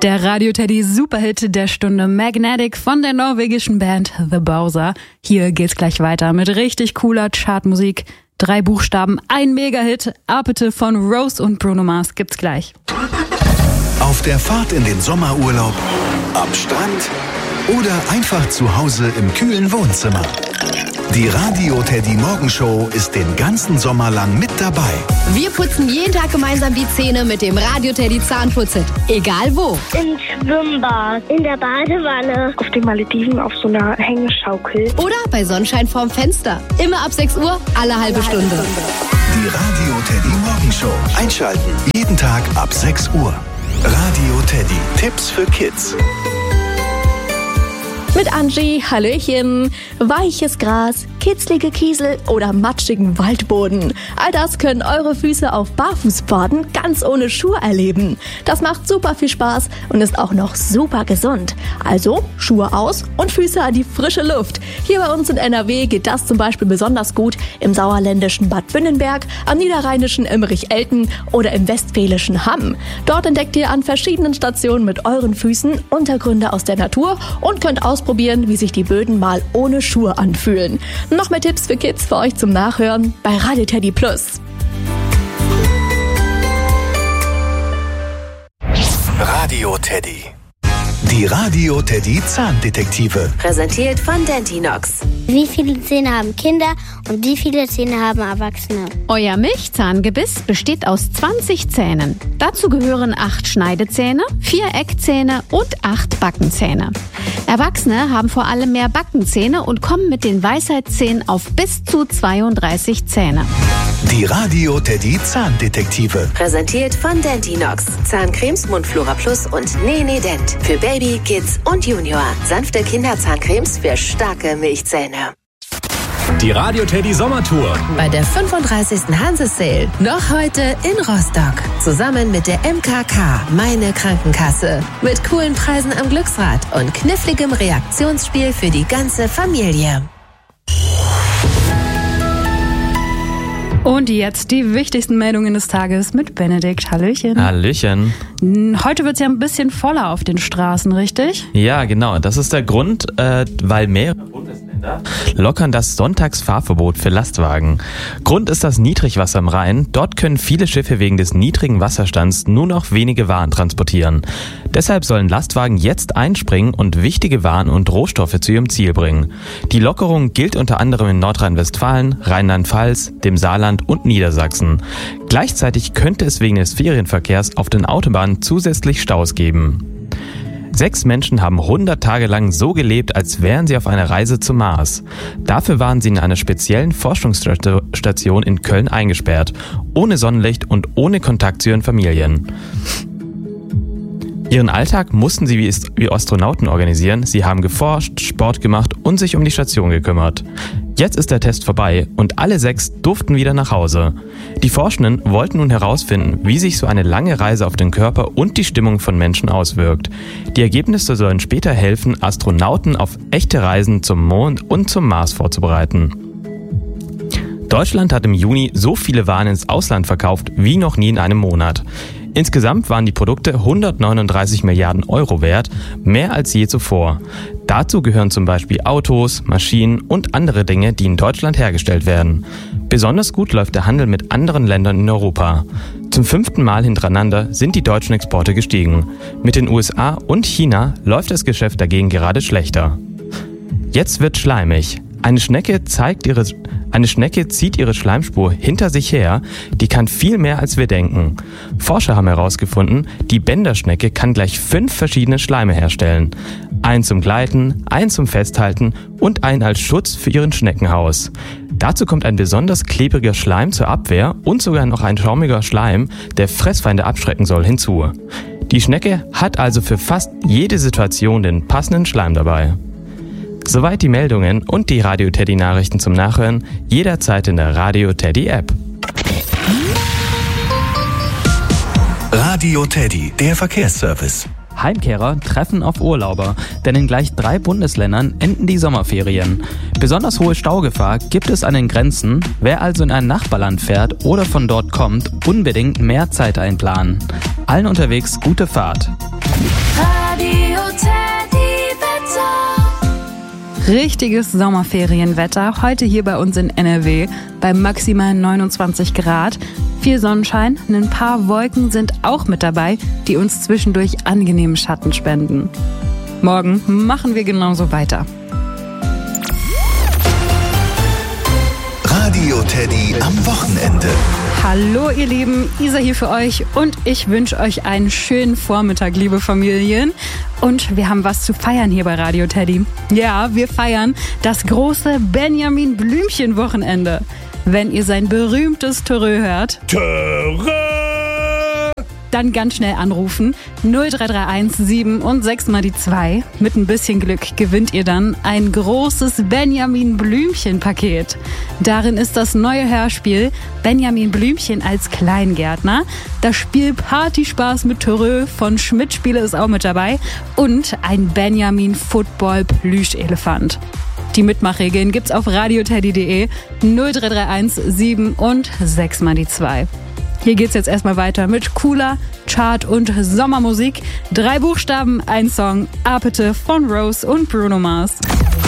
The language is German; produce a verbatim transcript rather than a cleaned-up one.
Der Radio Teddy Superhit der Stunde Magnetic von der norwegischen Band The Bowser. Hier geht's gleich weiter mit richtig cooler Chartmusik. Drei Buchstaben, ein Megahit. Apete von Rose und Bruno Mars gibt's gleich. Auf der Fahrt in den Sommerurlaub, am Strand oder einfach zu Hause im kühlen Wohnzimmer. Die Radio Teddy Morgenshow ist den ganzen Sommer lang mit dabei. Wir putzen jeden Tag gemeinsam die Zähne mit dem Radio Teddy Zahnputzhit. Egal wo. Im Schwimmbad, in der Badewanne, auf den Malediven auf so einer Hängeschaukel. Oder bei Sonnenschein vorm Fenster. Immer ab sechs Uhr, alle halbe alle Stunde. halbe Stunde. Die Radio Teddy Morgenshow. Einschalten. Jeden Tag ab sechs Uhr. Radio Teddy. Tipps für Kids. Mit Angie, Hallöchen, weiches Gras, kitzlige Kiesel oder matschigen Waldboden. All das können eure Füße auf Barfußpfaden ganz ohne Schuhe erleben. Das macht super viel Spaß und ist auch noch super gesund. Also Schuhe aus und Füße an die frische Luft. Hier bei uns in N R W geht das zum Beispiel besonders gut im sauerländischen Bad Wünnenberg, am niederrheinischen Emmerich-Elten oder im westfälischen Hamm. Dort entdeckt ihr an verschiedenen Stationen mit euren Füßen Untergründe aus der Natur und könnt ausprobieren, Probieren, wie sich die Böden mal ohne Schuhe anfühlen. Noch mehr Tipps für Kids für euch zum Nachhören bei Radio Teddy Plus. Radio Teddy. Die Radio Teddy Zahndetektive. Präsentiert von Dentinox. Wie viele Zähne haben Kinder und wie viele Zähne haben Erwachsene? Euer Milchzahngebiss besteht aus zwanzig Zähnen. Dazu gehören acht Schneidezähne, vier Eckzähne und acht Backenzähne. Erwachsene haben vor allem mehr Backenzähne und kommen mit den Weisheitszähnen auf bis zu zweiunddreißig Zähne. Die Radio Teddy Zahndetektive. Präsentiert von Dentinox. Zahncremes, Mundflora Plus und Nene Dent. Für Baby, Kids und Junior. Sanfte Kinderzahncremes für starke Milchzähne. Die Radio Teddy Sommertour. Bei der fünfunddreißigsten Hanse-Sale. Noch heute in Rostock. Zusammen mit der M K K, meine Krankenkasse. Mit coolen Preisen am Glücksrad und kniffligem Reaktionsspiel für die ganze Familie. Und jetzt die wichtigsten Meldungen des Tages mit Benedikt. Hallöchen. Hallöchen. Heute wird es ja ein bisschen voller auf den Straßen, richtig? Ja, genau. Das ist der Grund, äh, weil mehrere Bundesländer lockern das Sonntagsfahrverbot für Lastwagen. Grund ist das Niedrigwasser im Rhein. Dort können viele Schiffe wegen des niedrigen Wasserstands nur noch wenige Waren transportieren. Deshalb sollen Lastwagen jetzt einspringen und wichtige Waren und Rohstoffe zu ihrem Ziel bringen. Die Lockerung gilt unter anderem in Nordrhein-Westfalen, Rheinland-Pfalz, dem Saarland und Niedersachsen. Gleichzeitig könnte es wegen des Ferienverkehrs auf den Autobahnen zusätzlich Staus geben. Sechs Menschen haben hundert Tage lang so gelebt, als wären sie auf einer Reise zum Mars. Dafür waren sie in einer speziellen Forschungsstation in Köln eingesperrt, ohne Sonnenlicht und ohne Kontakt zu ihren Familien. Ihren Alltag mussten sie wie Astronauten organisieren. Sie haben geforscht, Sport gemacht und sich um die Station gekümmert. Jetzt ist der Test vorbei und alle sechs durften wieder nach Hause. Die Forschenden wollten nun herausfinden, wie sich so eine lange Reise auf den Körper und die Stimmung von Menschen auswirkt. Die Ergebnisse sollen später helfen, Astronauten auf echte Reisen zum Mond und zum Mars vorzubereiten. Deutschland hat im Juni so viele Waren ins Ausland verkauft wie noch nie in einem Monat. Insgesamt waren die Produkte hundertneununddreißig Milliarden Euro wert, mehr als je zuvor. Dazu gehören zum Beispiel Autos, Maschinen und andere Dinge, die in Deutschland hergestellt werden. Besonders gut läuft der Handel mit anderen Ländern in Europa. Zum fünften Mal hintereinander sind die deutschen Exporte gestiegen. Mit den U S A und China läuft das Geschäft dagegen gerade schlechter. Jetzt wird schleimig. Eine Schnecke zeigt ihre, eine Schnecke zieht ihre Schleimspur hinter sich her, die kann viel mehr als wir denken. Forscher haben herausgefunden, die Bänderschnecke kann gleich fünf verschiedene Schleime herstellen. Einen zum Gleiten, einen zum Festhalten und einen als Schutz für ihren Schneckenhaus. Dazu kommt ein besonders klebriger Schleim zur Abwehr und sogar noch ein schaumiger Schleim, der Fressfeinde abschrecken soll, hinzu. Die Schnecke hat also für fast jede Situation den passenden Schleim dabei. Soweit die Meldungen und die Radio Teddy Nachrichten zum Nachhören, jederzeit in der Radio Teddy App. Radio Teddy, der Verkehrsservice. Heimkehrer treffen auf Urlauber, denn in gleich drei Bundesländern enden die Sommerferien. Besonders hohe Staugefahr gibt es an den Grenzen. Wer also in ein Nachbarland fährt oder von dort kommt, unbedingt mehr Zeit einplanen. Allen unterwegs gute Fahrt. Richtiges Sommerferienwetter heute hier bei uns in N R W bei maximal neunundzwanzig Grad. Viel Sonnenschein, ein paar Wolken sind auch mit dabei, die uns zwischendurch angenehmen Schatten spenden. Morgen machen wir genauso weiter. Radio Teddy am Wochenende. Hallo ihr Lieben, Isa hier für euch und ich wünsche euch einen schönen Vormittag, liebe Familien. Und wir haben was zu feiern hier bei Radio Teddy. Ja, wir feiern das große Benjamin Blümchen-Wochenende. Wenn ihr sein berühmtes Törö hört, Törö! Dann ganz schnell anrufen. null drei drei eins sieben und sechs mal die zwei. Mit ein bisschen Glück gewinnt ihr dann ein großes Benjamin Blümchen-Paket. Darin ist das neue Hörspiel Benjamin Blümchen als Kleingärtner. Das Spiel Partyspaß mit Törö von Schmidt Spiele ist auch mit dabei. Und ein Benjamin Football Plüschelefant. Die Mitmachregeln gibt's auf radioteddy punkt de null drei drei eins sieben und sechs mal die zwei. Hier geht's jetzt erstmal weiter mit cooler Chart- und Sommermusik. Drei Buchstaben, ein Song, Apete von Rose und Bruno Mars.